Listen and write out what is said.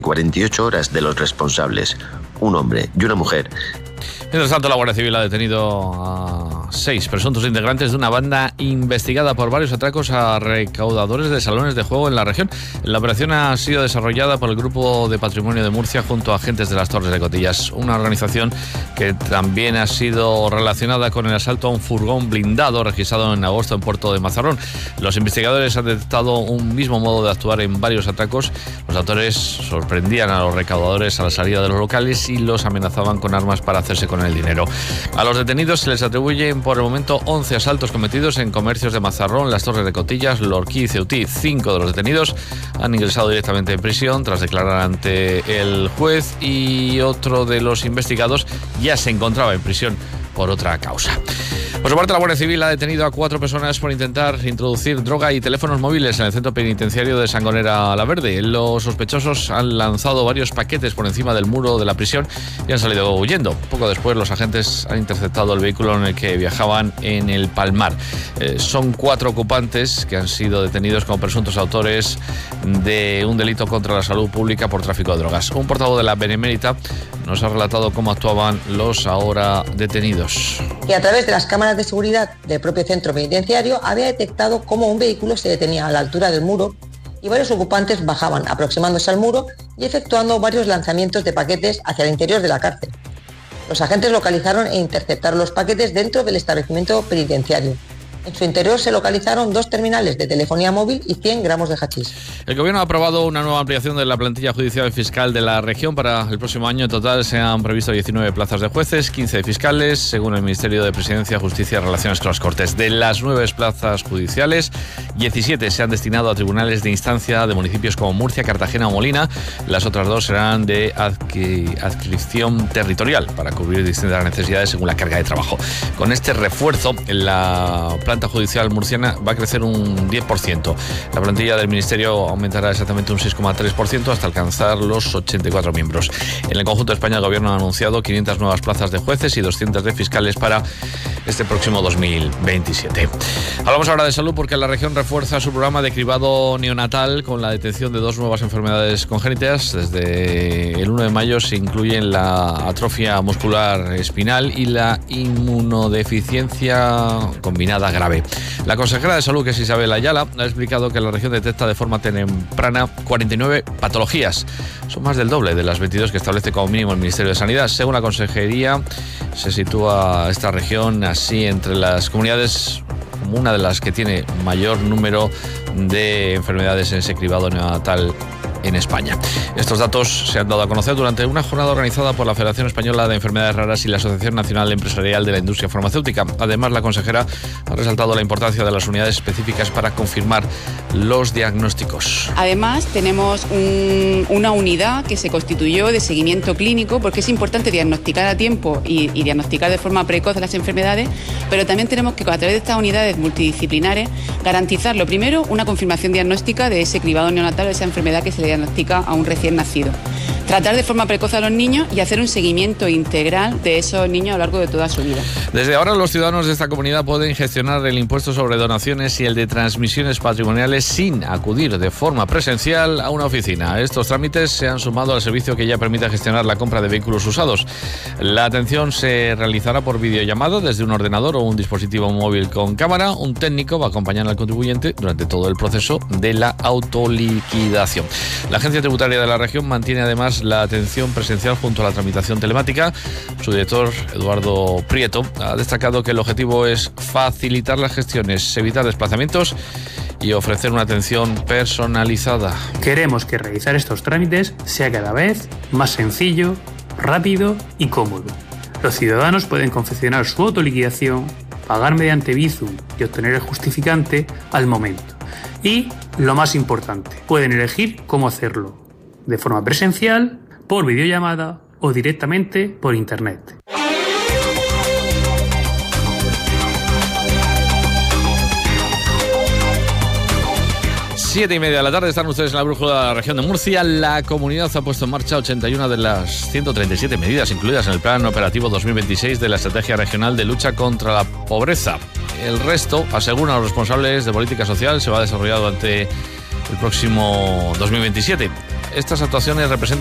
48 horas de los responsables, un hombre y una mujer. Mientras tanto, la Guardia Civil ha detenido a 6 presuntos integrantes de una banda investigada por varios atracos a recaudadores de salones de juego en la región. La operación ha sido desarrollada por el Grupo de Patrimonio de Murcia junto a agentes de las Torres de Cotillas, una organización que también ha sido relacionada con el asalto a un furgón blindado registrado en agosto en Puerto de Mazarrón. Los investigadores han detectado un mismo modo de actuar en varios atracos. Los autores sorprendían a los recaudadores a la salida de los locales y los amenazaban con armas para hacerse con el dinero. A los detenidos se les atribuyen por el momento 11 asaltos cometidos en comercios de Mazarrón, las Torres de Cotillas, Lorquí y Ceutí. 5 de los detenidos han ingresado directamente en prisión tras declarar ante el juez, y otro de los investigados ya se encontraba en prisión por otra causa. Por su parte, la Guardia Civil ha detenido a 4 personas por intentar introducir droga y teléfonos móviles en el centro penitenciario de Sangonera la Verde. Los sospechosos han lanzado varios paquetes por encima del muro de la prisión y han salido huyendo. Poco después, los agentes han interceptado el vehículo en el que viajaban en el Palmar. Son 4 ocupantes que han sido detenidos como presuntos autores de un delito contra la salud pública por tráfico de drogas. Un portavoz de la Benemérita nos ha relatado cómo actuaban los ahora detenidos. Y a través de las cámaras de seguridad del propio centro penitenciario había detectado cómo un vehículo se detenía a la altura del muro y varios ocupantes bajaban aproximándose al muro y efectuando varios lanzamientos de paquetes hacia el interior de la cárcel. Los agentes localizaron e interceptaron los paquetes dentro del establecimiento penitenciario. En su interior se localizaron 2 terminales de telefonía móvil y 100 gramos de hachís. El Gobierno ha aprobado una nueva ampliación de la plantilla judicial y fiscal de la región para el próximo año. En total se han previsto 19 plazas de jueces, 15 de fiscales, según el Ministerio de Presidencia, Justicia y Relaciones con las Cortes. De las 9 plazas judiciales, 17 se han destinado a tribunales de instancia de municipios como Murcia, Cartagena o Molina. Las otras 2 serán de adscripción territorial para cubrir distintas necesidades según la carga de trabajo. Con este refuerzo, la planta judicial murciana va a crecer un 10%. La plantilla del Ministerio aumentará exactamente un 6,3% hasta alcanzar los 84 miembros. En el conjunto de España, el Gobierno ha anunciado 500 nuevas plazas de jueces y 200 de fiscales para este próximo 2027. Hablamos ahora de salud porque la región refuerza su programa de cribado neonatal con la detección de 2 nuevas enfermedades congénitas. Desde el 1 de mayo se incluyen la atrofia muscular espinal y la inmunodeficiencia combinada grave. La consejera de Salud, que es Isabel Ayala, ha explicado que la región detecta de forma temprana 49 patologías. Son más del doble de las 22 que establece como mínimo el Ministerio de Sanidad. Según la consejería, se sitúa esta región así entre las comunidades como una de las que tiene mayor número de enfermedades en ese cribado neonatal en España. Estos datos se han dado a conocer durante una jornada organizada por la Federación Española de Enfermedades Raras y la Asociación Nacional Empresarial de la Industria Farmacéutica. Además, la consejera ha resaltado la importancia de las unidades específicas para confirmar los diagnósticos. Además, tenemos una unidad que se constituyó de seguimiento clínico, porque es importante diagnosticar a tiempo y diagnosticar de forma precoz las enfermedades, pero también tenemos que, a través de estas unidades multidisciplinares, garantizar, lo primero, una confirmación diagnóstica de ese cribado neonatal, de esa enfermedad que se le diagnostica a un recién nacido. Tratar de forma precoz a los niños y hacer un seguimiento integral de esos niños a lo largo de toda su vida. Desde ahora, los ciudadanos de esta comunidad pueden gestionar el impuesto sobre donaciones y el de transmisiones patrimoniales sin acudir de forma presencial a una oficina. Estos trámites se han sumado al servicio que ya permite gestionar la compra de vehículos usados. La atención se realizará por videollamada desde un ordenador o un dispositivo móvil con cámara. Un técnico va a acompañar al contribuyente durante todo el proceso de la autoliquidación. La Agencia Tributaria de la región mantiene además la atención presencial junto a la tramitación telemática. Su director, Eduardo Prieto, ha destacado que el objetivo es facilitar las gestiones, evitar desplazamientos y ofrecer una atención personalizada. Queremos que realizar estos trámites sea cada vez más sencillo, rápido y cómodo. Los ciudadanos pueden confeccionar su autoliquidación, pagar mediante Bizum y obtener el justificante al momento. Y, lo más importante, pueden elegir cómo hacerlo, de forma presencial, por videollamada o directamente por Internet. Siete y media de la tarde, están ustedes en la brújula de la región de Murcia. La comunidad ha puesto en marcha 81 de las 137 medidas incluidas en el Plan Operativo 2026 de la Estrategia Regional de Lucha contra la Pobreza. El resto, aseguran los responsables de política social, se va a desarrollar durante el próximo 2027. estas actuaciones representan